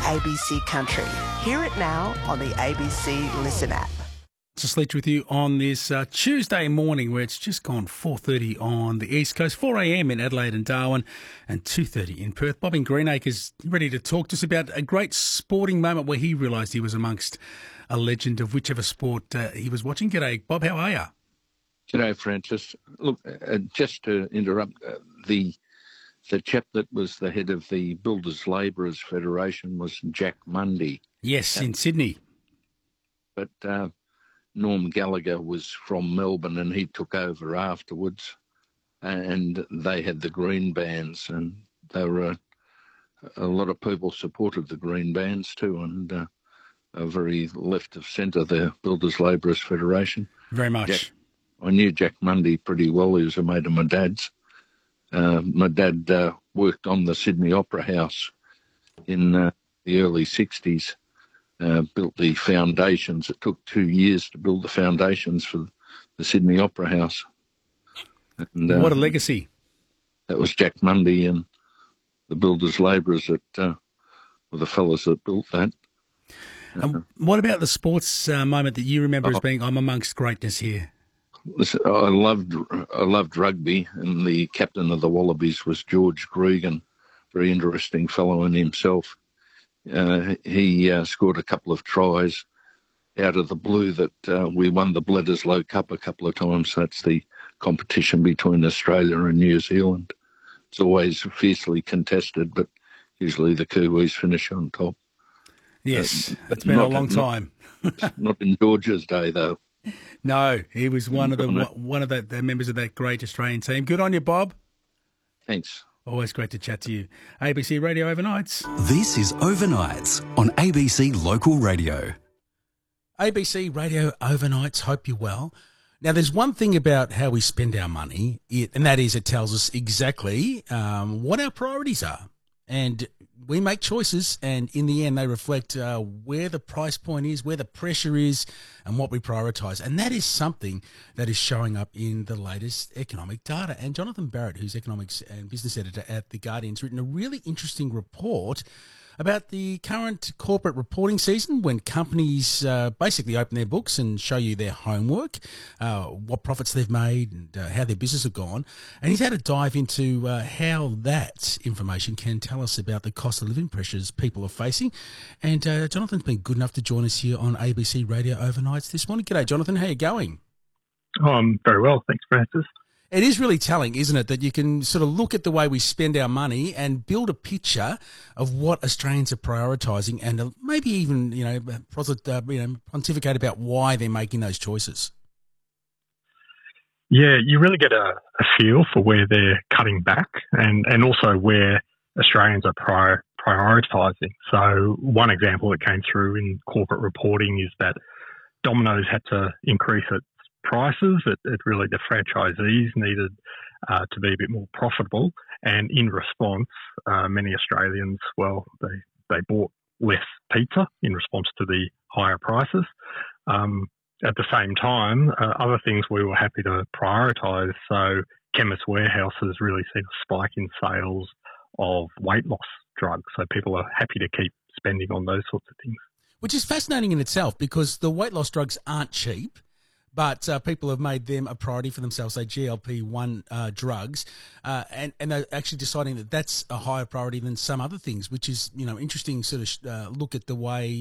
ABC Country. Hear it now on the ABC Listen app. Just Leach with you on this Tuesday morning where it's just gone 4:30 on the East Coast, 4 a.m. in Adelaide and Darwin and 2:30 in Perth. Bob in Greenacre's ready to talk to us about a great sporting moment where he realised he was amongst a legend of whichever sport he was watching. G'day, Bob. How are you? G'day, Francis. Look, just to interrupt, the chap that was the head of the Builders Labourers Federation was Jack Mundy. Yes, in Sydney. But Norm Gallagher was from Melbourne and he took over afterwards, and they had the green bands, and they were a lot of people supported the green bands too, and a very left of centre, the Builders Labourers Federation. Very much. I knew Jack Mundy pretty well. He was a mate of my dad's. My dad worked on the Sydney Opera House in the early 60s. Built the foundations. It took 2 years to build the foundations for the Sydney Opera House. And, what a legacy. That was Jack Mundy and the Builders Labourers that were the fellas that built that. What about the sports moment that you remember as being, I'm amongst greatness here? Listen, I loved rugby, and the captain of the Wallabies was George Gregan, very interesting fellow in himself. He scored a couple of tries out of the blue that we won the Bledisloe Cup a couple of times. That's the competition between Australia and New Zealand. It's always fiercely contested, but usually the Kiwis finish on top. Yes, it's been a long time. Not in George's day, though. No, he was one of the members of that great Australian team. Good on you, Bob. Thanks. Always great to chat to you. ABC Radio Overnights. This is Overnights on ABC Local Radio. ABC Radio Overnights, hope you're well. Now, there's one thing about how we spend our money, and that is it tells us exactly what our priorities are. And we make choices, and in the end, they reflect where the price point is, where the pressure is, and what we prioritise. And that is something that is showing up in the latest economic data. And Jonathan Barrett, who's economics and business editor at The Guardian, has written a really interesting report about the current corporate reporting season when companies basically open their books and show you their homework, what profits they've made and how their business have gone. And he's had a dive into how that information can tell us about the cost of living pressures people are facing. And Jonathan's been good enough to join us here on ABC Radio Overnights this morning. G'day, Jonathan. How are you going? Oh, I'm very well. Thanks, Francis. It is really telling, isn't it, that you can sort of look at the way we spend our money and build a picture of what Australians are prioritising, and maybe even, pontificate about why they're making those choices. Yeah, you really get a feel for where they're cutting back and also where Australians are prioritising. So one example that came through in corporate reporting is that Domino's had to increase its prices. Really, the franchisees needed to be a bit more profitable, and in response, many Australians, they bought less pizza in response to the higher prices. At the same time, other things we were happy to prioritise. So Chemist Warehouse has really seen a spike in sales of weight loss drugs. So people are happy to keep spending on those sorts of things. Which is fascinating in itself, because the weight loss drugs aren't cheap. But people have made them a priority for themselves, say GLP-1 drugs, and they're actually deciding that that's a higher priority than some other things, which is, interesting sort of look at the way